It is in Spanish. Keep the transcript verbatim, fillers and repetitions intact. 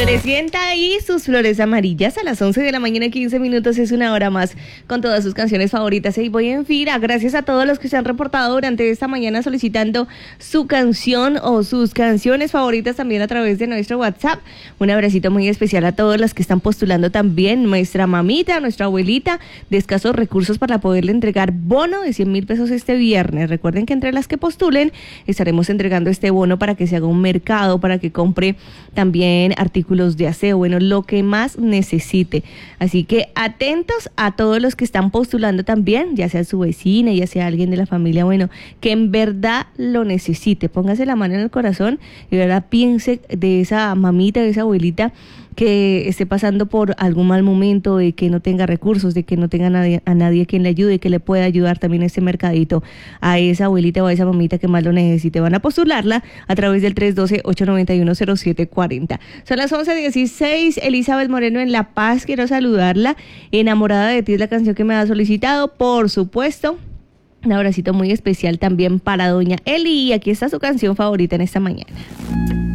Florecienta y sus flores amarillas a las once de la mañana, quince minutos, es una hora más con todas sus canciones favoritas. Y voy en fila, gracias a todos los que se han reportado durante esta mañana solicitando su canción o sus canciones favoritas también a través de nuestro WhatsApp. Un abracito muy especial a todos los que están postulando también. Nuestra mamita, nuestra abuelita de escasos recursos para poderle entregar bono de cien mil pesos este viernes. Recuerden que entre las que postulen estaremos entregando este bono para que se haga un mercado, para que compre también artículos de aseo, bueno, lo que más necesite. Así que atentos a todos los que están postulando también, ya sea su vecina, ya sea alguien de la familia, bueno, que en verdad lo necesite. Póngase la mano en el corazón y ahora piense de esa mamita, de esa abuelita que esté pasando por algún mal momento, de que no tenga recursos, de que no tenga nadie, a nadie quien le ayude, que le pueda ayudar también este mercadito a esa abuelita o a esa mamita que más lo necesite. Van a postularla a través del tres uno dos, ocho nueve uno, cero siete cuatro cero. Son las once dieciséis, Elizabeth Moreno en La Paz, quiero saludarla. Enamorada de ti es la canción que me ha solicitado, por supuesto. Un abracito muy especial también para doña Eli, y aquí está su canción favorita en esta mañana.